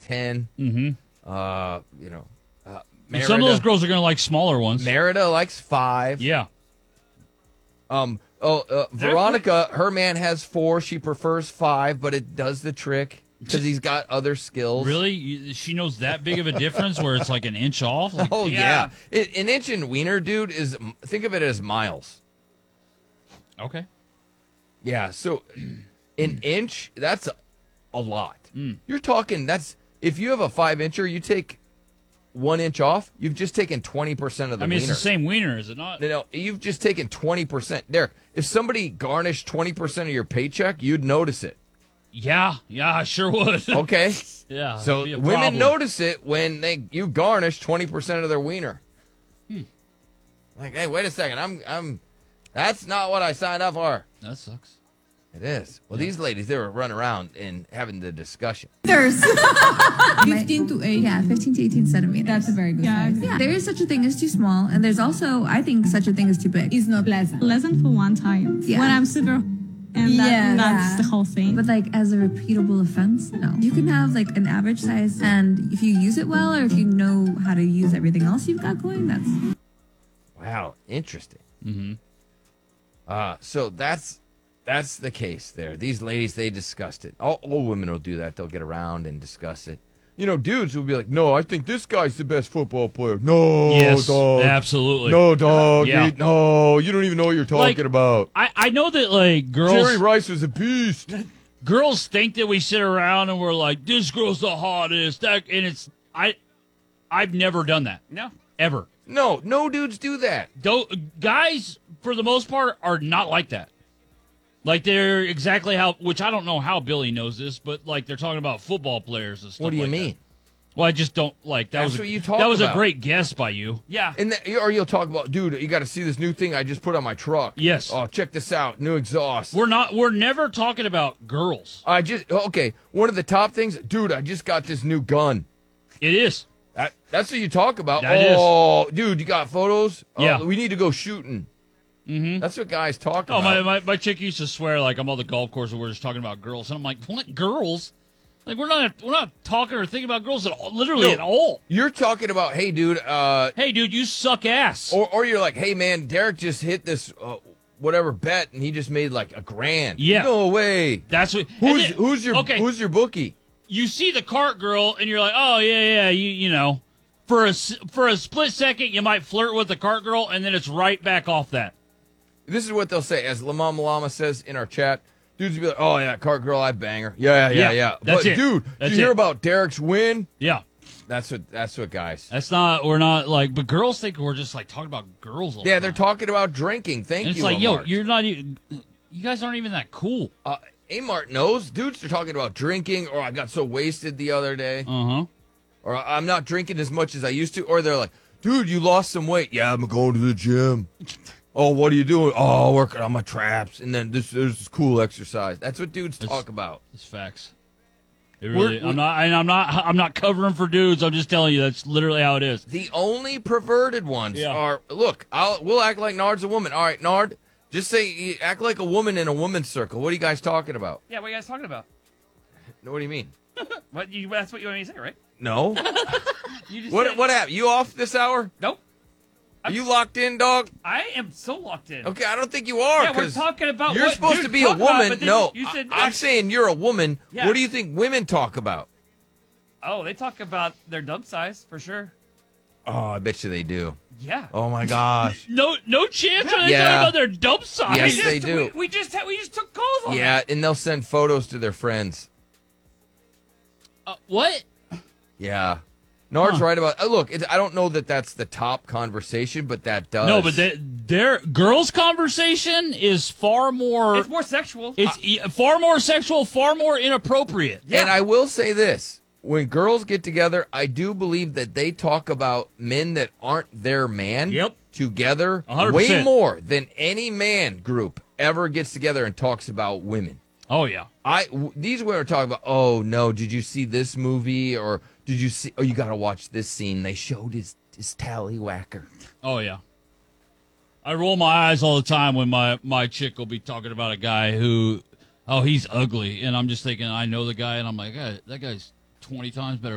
10. Mm-hmm. Merida, Some of those girls are going to like smaller ones. Merida likes 5. Yeah. Veronica, her man has 4. She prefers 5, but it does the trick because he's got other skills. Really? She knows that big of a difference where it's like an inch off? Like, Oh, yeah. An inch in wiener, dude, think of it as miles. Okay. Yeah, so an inch, that's a lot. You're talking, if you have a 5-incher, you take 1 inch off, you've just taken 20% of the wiener. it's the same wiener, is it not? No, you've just taken 20%. There, if somebody garnished 20% of your paycheck, you'd notice it. Yeah, I sure would. Okay? Yeah. So it'd be a women problem. notice it when you garnish 20% of their wiener. Like, hey, wait a second, that's not what I signed up for. That sucks. It is. Well, these ladies, they were running around and having the discussion. There's 15 to 8. Yeah, 15 to 18 centimeters. That's a very good size. Yeah, there is such a thing as too small, and there's also, I think, such a thing as too big. It's not pleasant. Pleasant for one time. Yeah. When I'm super, and that's the whole thing. But like as a repeatable offense, no. You can have like an average size, and if you use it well, or if you know how to use everything else you've got going, that's... Wow, interesting. Mm-hmm. So that's the case there. These ladies, they discussed it. All women will do that. They'll get around and discuss it. Dudes will be like, no, I think this guy's the best football player. No, Yes, dog. absolutely. No, dog. Yeah. No, you don't even know what you're talking about. I know that, like, Jerry Rice was a beast. girls think that we sit around and we're like, this girl's the hottest. I've never done that. No. Ever. No dudes do that. Guys, for the most part, are not like that. Like, they're exactly which I don't know how Billy knows this, but, like, they're talking about football players and stuff What do you like mean? that. Well, I just don't, like, That's what you talk that was about. a great guess by you. Yeah. Or you'll talk about, dude, you got to see this new thing I just put on my truck. Yes. Oh, check this out. New exhaust. We're never talking about girls. Okay, one of the top things, dude, I just got this new gun. It is. That's what you talk about. That dude, you got photos? Yeah. We need to go shooting. Mm-hmm. That's what guys talk Oh, about. my chick used to swear, like, I'm on the golf course and we're just talking about girls. And I'm like, what, girls? Like, we're not talking or thinking about girls at all, literally at all. You're talking about, hey, dude. Hey, dude, you suck ass. Or you're like, hey, man, Derek just hit this whatever bet and he just made like $1,000. Yeah. No way. That's what. Who's your bookie? You see the cart girl and you're like, oh yeah, you know. For a split second, you might flirt with the cart girl, and then it's right back off that. This is what they'll say, as Lama says in our chat. Dudes will be like, oh, yeah, cart girl, I bang her. Yeah. That's it. Dude, did you hear about Derek's win? Yeah. That's what guys. We're not like, but girls think we're just like talking about girls all the Yeah, time. they're talking about drinking. Thank and you, it's like, yo, Mark. you're not even, you guys aren't even that cool. Amart knows. Dudes are talking about drinking, or I got so wasted the other day. Uh-huh. Or I'm not drinking as much as I used to. Or they're like, dude, you lost some weight. Yeah, I'm going to the gym. Oh, what are you doing? Oh, working on my traps. And then there's this cool exercise. That's what dudes talk about. It's facts. It really, I'm not covering for dudes. I'm just telling you that's literally how it is. The only perverted ones are, look, we'll act like Nard's a woman. All right, Nard, just say, act like a woman in a woman's circle. What are you guys talking about? Yeah, what are you guys talking about? What do you mean? That's what you want me to say, right? No. You just What happened? You off this hour? Nope. Are you locked in, dog? I am so locked in. Okay, I don't think you are. Yeah, we're talking about you're what supposed dudes to be a talk about, woman. but then No, you said I'm saying you're a woman. Yeah. What do you think women talk about? Oh, they talk about their dump size for sure. Oh, I bet you they do. Yeah. Oh my gosh. No chance are they Yeah. talking about their dump size. Yes, they do. We just took calls on Yeah, that. and they'll send photos to their friends. What? Yeah. Nard's right about. Look, I don't know that that's the top conversation, but that does. No, but their girls' conversation is far more. It's more sexual. It's far more sexual, far more inappropriate. Yeah. And I will say this: when girls get together, I do believe that they talk about men that aren't their man. Yep. Together, 100%. way more than any man group ever gets together and talks about women. Oh yeah. These women are talking about. Oh no, did you see this movie or? Did you see? Oh, you got to watch this scene. They showed his tallywhacker. Oh yeah. I roll my eyes all the time when my chick will be talking about a guy who, he's ugly, and I'm just thinking I know the guy, and I'm like, that guy's 20 times better